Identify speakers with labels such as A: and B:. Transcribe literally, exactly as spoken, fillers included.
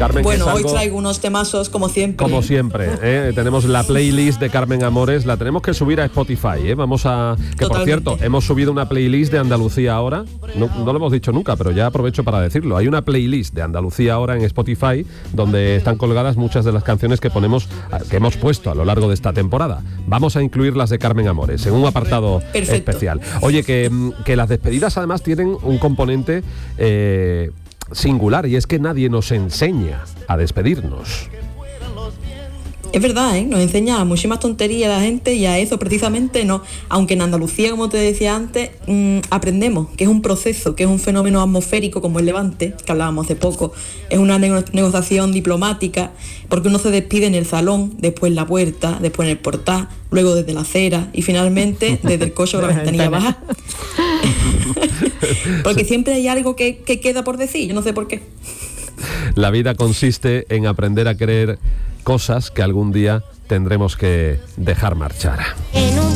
A: Carmen,
B: bueno,
A: algo,
B: hoy traigo unos temazos como siempre.
A: Como siempre, ¿eh? Tenemos la playlist de Carmen Amores, la tenemos que subir a Spotify, ¿eh? Vamos a... Que Totalmente. Por cierto, hemos subido una playlist de Andalucía ahora, no, no lo hemos dicho nunca, pero ya aprovecho para decirlo. Hay una playlist de Andalucía ahora en Spotify donde están colgadas muchas de las canciones que ponemos, que hemos puesto a lo largo de esta temporada. Vamos a incluir las de Carmen Amores en un apartado Perfecto. especial. Oye, que, que las despedidas además tienen un componente... Eh, singular, y es que nadie nos enseña a despedirnos.
B: Es verdad, ¿eh? Nos enseña a muchísimas tonterías a la gente y a eso precisamente no. Aunque en Andalucía, como te decía antes, mmm, aprendemos que es un proceso, que es un fenómeno atmosférico como el Levante, que hablábamos hace poco. Es una nego- negociación diplomática, porque uno se despide en el salón, después en la puerta, después en el portal, luego desde la acera y finalmente desde el coche o la ventanilla baja. Porque siempre hay algo que, que queda por decir, yo no sé por qué.
A: La vida consiste en aprender a querer cosas que algún día tendremos que dejar marchar.